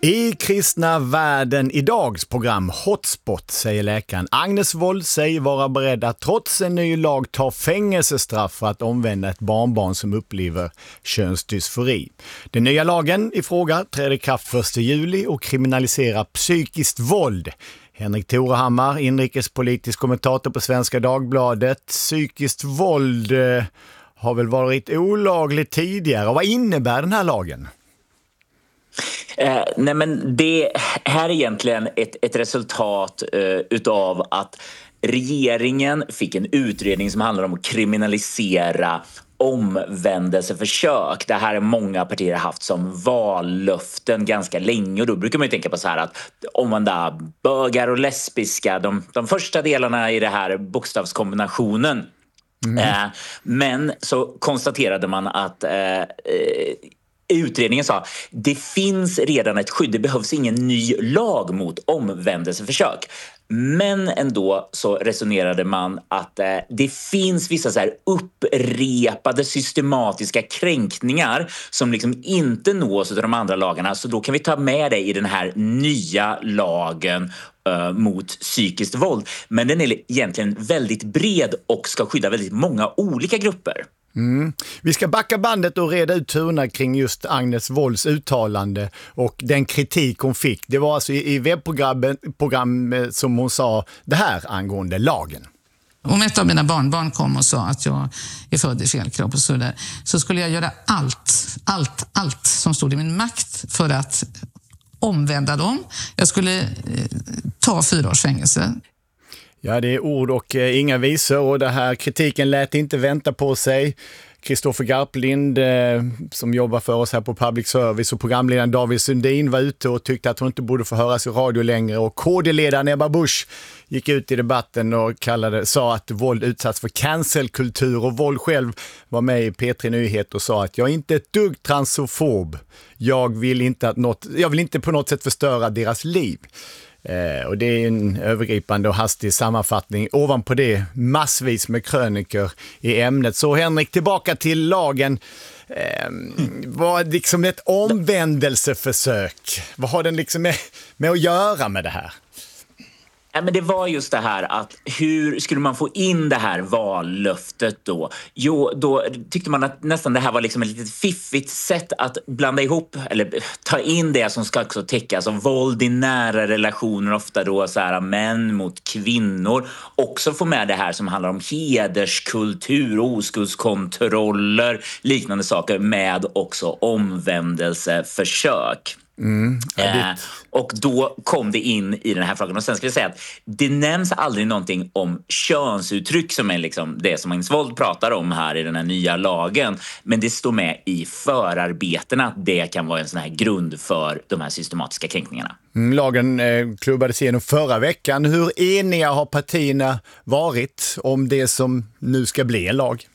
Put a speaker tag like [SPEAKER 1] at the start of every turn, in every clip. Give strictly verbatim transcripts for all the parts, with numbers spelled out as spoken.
[SPEAKER 1] I kristna världen idags program Hotspot säger läkaren Agnes Wold säger vara beredd att trots en ny lag ta fängelsestraff för att omvända ett barnbarn som upplever könsdysfori. Den nya lagen i fråga träder i kraft första juli och kriminaliserar psykiskt våld. Henrik Torehammar, inrikespolitisk kommentator på Svenska Dagbladet. Psykiskt våld eh, har väl varit olagligt tidigare. Och vad innebär den här lagen?
[SPEAKER 2] Eh, nej men det här är egentligen ett, ett resultat eh, utav att regeringen fick en utredning som handlar om att kriminalisera omvändelseförsök. Det här är många partier haft som vallöften ganska länge, och då brukar man ju tänka på så här att omvända bögar och lesbiska, de, de första delarna i det här bokstavskombinationen. Mm. Eh, men så konstaterade man att eh, eh, utredningen sa det finns redan ett skydd, det behövs ingen ny lag mot omvändelseförsök. Men ändå så resonerade man att eh, det finns vissa så här upprepade systematiska kränkningar som liksom inte nås av de andra lagarna, så då kan vi ta med det i den här nya lagen eh, mot psykiskt våld. Men den är egentligen väldigt bred och ska skydda väldigt många olika grupper.
[SPEAKER 1] Mm. Vi ska backa bandet och reda ut turerna kring just Agnes Wolds uttalande och den kritik hon fick. Det var alltså i webbprogrammet program, som hon sa det här angående lagen.
[SPEAKER 3] Om ett av mina barnbarn kom och sa att jag är född i fel kropp och så där, så skulle jag göra allt, allt, allt som stod i min makt för att omvända dem. Jag skulle eh, ta fyra års fängelse.
[SPEAKER 1] Ja, det är ord och eh, inga visor, och det här kritiken lät inte vänta på sig. Kristoffer Garplind eh, som jobbar för oss här på Public Service och programledaren David Sundin var ute och tyckte att hon inte borde få höras i radio längre, och K D-ledaren Ebba Busch gick ut i debatten och kallade, sa att våld utsatts för cancelkultur, och Wold själv var med i P tre Nyhet och sa att jag är inte ett dugg transofob. Jag vill inte, att något, jag vill inte på något sätt förstöra deras liv. Eh, och det är en övergripande och hastig sammanfattning. Ovanpå det massvis med kröniker i ämnet. Så Henrik, tillbaka till lagen. Eh, var liksom ett omvändelseförsök. Vad har den liksom med, med att göra med det här?
[SPEAKER 2] Ja, men det var just det här att hur skulle man få in det här vallöftet då? Jo, då tyckte man att nästan det här var liksom ett litet fiffigt sätt att blanda ihop eller ta in det som ska också täckas av våld i nära relationer, ofta då så här män mot kvinnor. Också få med det här som handlar om hederskultur, oskuldskontroller, liknande saker, med också omvändelseförsök.
[SPEAKER 1] Mm, ja, det...
[SPEAKER 2] eh, och då kom det in i den här frågan. Och sen ska jag säga att det nämns aldrig någonting om könsuttryck som är liksom det som Agnes Wold pratar om här i den här nya lagen. Men det står med i förarbetena att det kan vara en sån här grund för de här systematiska kränkningarna.
[SPEAKER 1] Mm, lagen eh, klubbades igenom förra veckan. Hur eniga har partierna varit om det som nu ska bli en lag?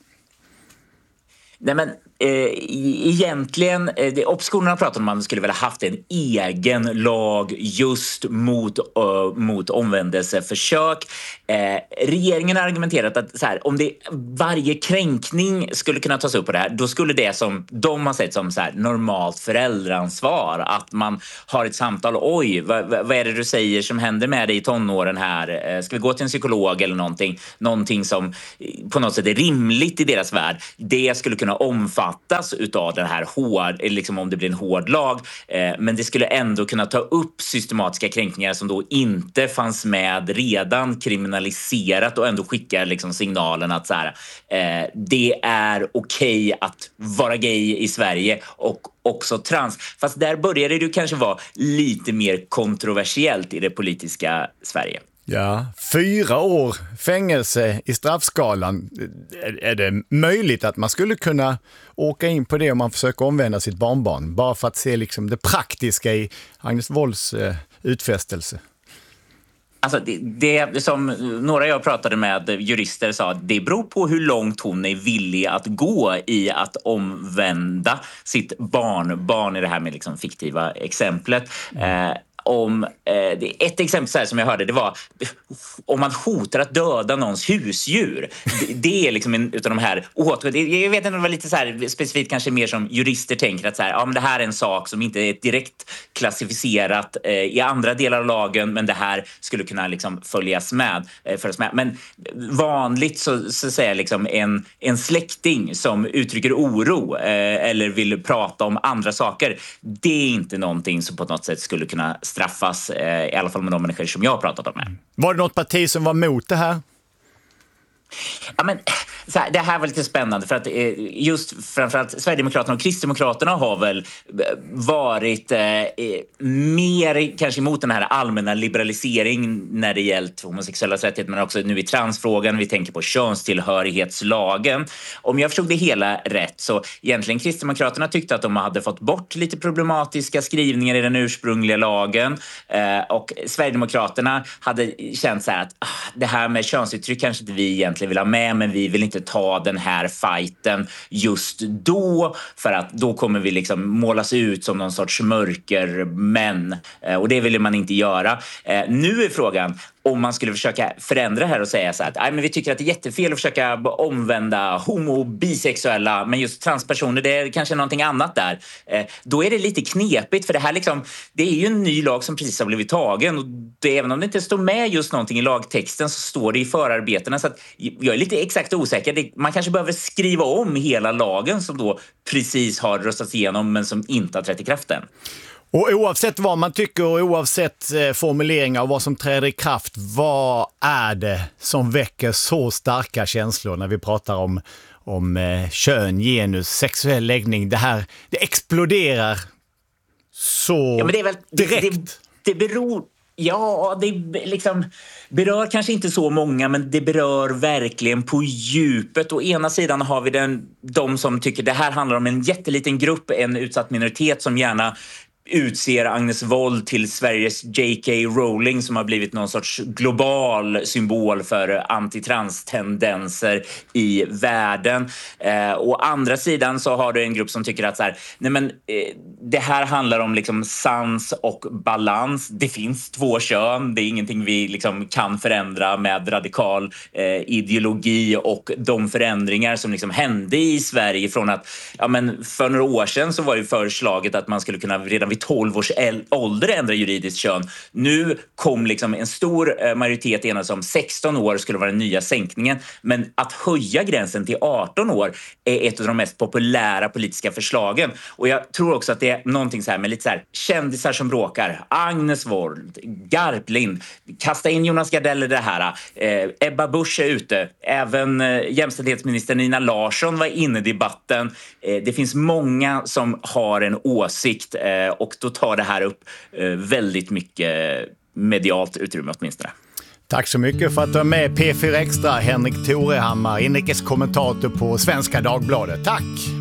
[SPEAKER 2] Nej, men eh, egentligen, eh, det, oppositionen har pratat om att man skulle väl ha haft en egen lag just mot, uh, mot omvändelseförsök. Eh, regeringen har argumenterat att så här, om det, varje kränkning skulle kunna tas upp på det här, då skulle det som de har sett som så här, normalt föräldraansvar, att man har ett samtal, oj, vad, vad är det du säger som händer med dig i tonåren här? Eh, ska vi gå till en psykolog eller någonting? Någonting som på något sätt är rimligt i deras värld. Det skulle kunna omfattas utav den här hård, liksom om det blir en hård lag, eh, men det skulle ändå kunna ta upp systematiska kränkningar som då inte fanns med redan kriminaliserat, och ändå skickar liksom signalen att så här, eh, det är okej att vara gay i Sverige och också trans. Fast där började det kanske vara lite mer kontroversiellt i det politiska Sverige.
[SPEAKER 1] Ja, fyra år fängelse i straffskalan. Är det möjligt att man skulle kunna åka in på det om man försöker omvända sitt barnbarn? Bara för att se liksom det praktiska i Agnes Wolds eh, utfästelse.
[SPEAKER 2] Alltså det, det som några jag pratade med jurister sa, det beror på hur långt hon är villig att gå i att omvända sitt barn. Barn i det här med liksom fiktiva exemplet. Eh, om, eh, det, ett exempel så här som jag hörde, det var om man hotar att döda någons husdjur. Det, det är liksom en utav de här åt, jag vet inte om det var lite så här specifikt, kanske mer som jurister tänker att så här, ja, men det här är en sak som inte är direkt klassificerat eh, i andra delar av lagen, men det här skulle kunna liksom följas med, eh, följas med. Men vanligt så, så säger liksom en, en släkting som uttrycker oro eh, eller vill prata om andra saker, det är inte någonting som på något sätt skulle kunna straffas, eh, i alla fall med de människor som jag har pratat om med.
[SPEAKER 1] Var det något parti som var mot det här?
[SPEAKER 2] Ja, men, så här, det här var lite spännande för att eh, just framförallt Sverigedemokraterna och Kristdemokraterna har väl varit eh, mer kanske emot den här allmänna liberalisering när det gällt homosexuella rättigheter, men också nu i transfrågan. Vi tänker på könstillhörighetslagen. Om jag förstod det hela rätt så egentligen Kristdemokraterna tyckte att de hade fått bort lite problematiska skrivningar i den ursprungliga lagen, eh, och Sverigedemokraterna hade känt så här att ah, det här med könsuttryck kanske inte vi egentligen vill ha med, men vi vill inte ta den här fighten just då, för att då kommer vi liksom målas ut som någon sorts mörkermän, eh, och det vill man inte göra. Eh, nu är frågan om man skulle försöka förändra det här och säga så att nej, men vi tycker att det är jättefel att försöka omvända homo- och bisexuella, men just transpersoner, det är kanske någonting annat där. Eh, då är det lite knepigt, för det här liksom, det är ju en ny lag som precis har blivit tagen, och det, även om det inte står med just någonting i lagtexten så står det i förarbetena, så att jag är lite exakt osäker. Det, man kanske behöver skriva om hela lagen som då precis har röstats igenom men som inte har trätt i kraft än.
[SPEAKER 1] Och oavsett vad man tycker och oavsett eh, formuleringar och vad som träder i kraft, vad är det som väcker så starka känslor när vi pratar om, om eh, kön, genus, sexuell läggning? Det här, det exploderar så
[SPEAKER 2] ja, men det är väl,
[SPEAKER 1] direkt.
[SPEAKER 2] Det, det, det beror... Ja, det liksom berör kanske inte så många, men det berör verkligen på djupet. Å ena sidan har vi den, de som tycker det här handlar om en jätteliten grupp, en utsatt minoritet som gärna utser Agnes Wold till Sveriges J K Rowling, som har blivit någon sorts global symbol för antitranstendenser i världen. Eh, å andra sidan så har du en grupp som tycker att så här, nej men, eh, det här handlar om liksom sans och balans. Det finns två kön, det är ingenting vi liksom kan förändra med radikal eh, ideologi, och de förändringar som liksom hände i Sverige från att ja, men för några år sedan så var ju förslaget att man skulle kunna redan vid tolv års ålder ändra juridiskt kön. Nu kom liksom en stor majoritet enas om sexton år skulle vara den nya sänkningen. Men att höja gränsen till arton år är ett av de mest populära politiska förslagen. Och jag tror också att det är någonting så här med lite så här kändisar som bråkar. Agnes Wold, Garplind, kasta in Jonas Gardell i det här. Eh, Ebba Busch är ute. Även eh, jämställdhetsminister Nina Larsson var inne i debatten. Eh, det finns många som har en åsikt, eh, och då tar det här upp eh, väldigt mycket medialt utrymme åtminstone.
[SPEAKER 1] Tack så mycket för att du är med P fyra Extra, Henrik Torehammar, inrikeskommentator på Svenska Dagbladet. Tack!